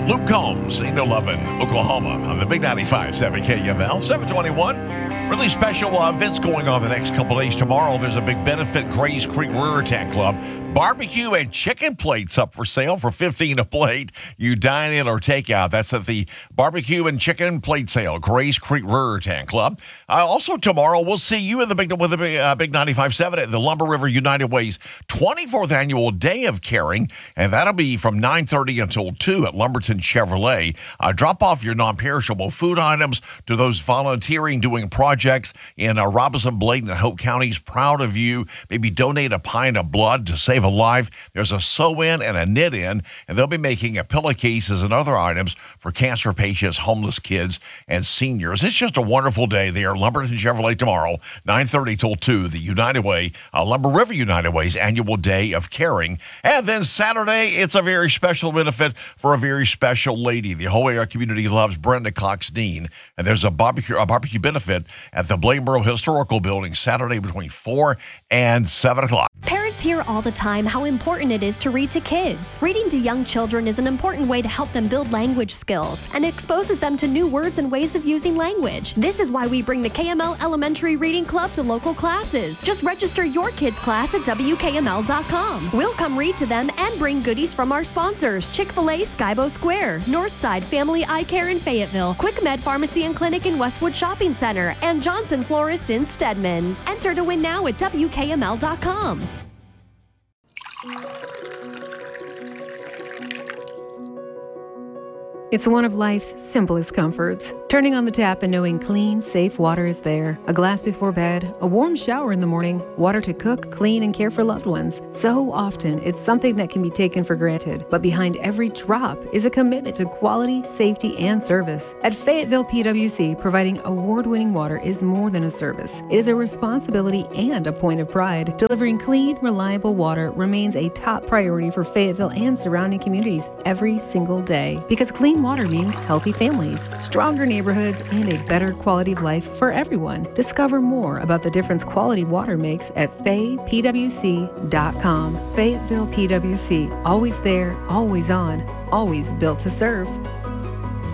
Luke Combs, 811, Oklahoma, on the Big 95.7 KML, 721. Really special events going on the next couple days. Tomorrow, there's a big benefit, Grays Creek Raritan Club. Barbecue and chicken plates up for sale for $15 a plate. You dine in or take out. That's at the Barbecue and Chicken Plate Sale, Grays Creek Raritan Club. Also tomorrow, we'll see you in the Big 95.7 at the Lumber River United Way's 24th Annual Day of Caring, and that'll be from 9:30 until 2 at Lumberton Chevrolet. Drop off your non-perishable food items to those volunteering doing projects in Robinson, Bladen, and Hope counties. Proud of you. Maybe donate a pint of blood to save a life. There's a sew-in and a knit-in, and they'll be making pillowcases and other items for cancer patients, homeless kids, and seniors. It's just a wonderful day there. Lumberton Chevrolet tomorrow, 9:30 till 2, the United Way, Lumber River United Way's Annual Day of Caring. And then Saturday, it's a very special benefit for a very special lady. The whole area community loves Brenda Cox Dean, and there's a barbecue benefit at the Bladenboro Historical Building Saturday between 4 and 7 o'clock. Parents hear all the time how important it is to read to kids. Reading to young children is an important way to help them build language skills and exposes them to new words and ways of using language. This is why we bring the KML Elementary Reading Club to local classes. Just register your kids' class at WKML.com. We'll come read to them and bring goodies from our sponsors: Chick-fil-A Skybo Square, Northside Family Eye Care in Fayetteville, Quick Med Pharmacy and Clinic in Westwood Shopping Center, and Johnson Florist in Stedman. Enter to win now at WKML.com. It's one of life's simplest comforts. Turning on the tap and knowing clean, safe water is there. A glass before bed, a warm shower in the morning, water to cook, clean, and care for loved ones. So often, it's something that can be taken for granted. But behind every drop is a commitment to quality, safety, and service. At Fayetteville PWC, providing award-winning water is more than a service. It is a responsibility and a point of pride. Delivering clean, reliable water remains a top priority for Fayetteville and surrounding communities every single day. Because clean water means healthy families, stronger neighborhoods, and a better quality of life for everyone. Discover more about the difference quality water makes at faypwc.com. Fayetteville PWC, always there, always on, always built to serve.